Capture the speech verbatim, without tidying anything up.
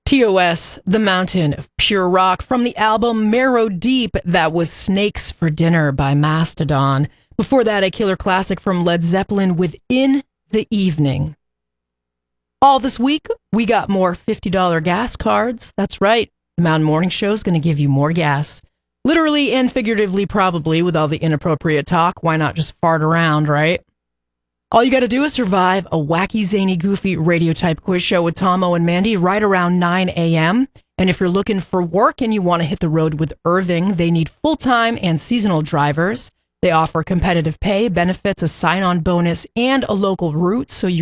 T O S, The Mountain of Pure Rock, from the album Marrow Deep. That was Snakes for Dinner by Mastodon. Before that, a killer classic from Led Zeppelin with In the Evening. All this week, we got more fifty dollars gas cards. That's right. The Mountain Morning Show is going to give you more gas. Literally and figuratively, probably, with all the inappropriate talk. Why not just fart around, right? All you got to do is survive a wacky, zany, goofy radio-type quiz show with Tomo and Mandy right around nine a.m. And if you're looking for work and you want to hit the road with Irving, they need full-time and seasonal drivers. They offer competitive pay, benefits, a sign-on bonus, and a local route so you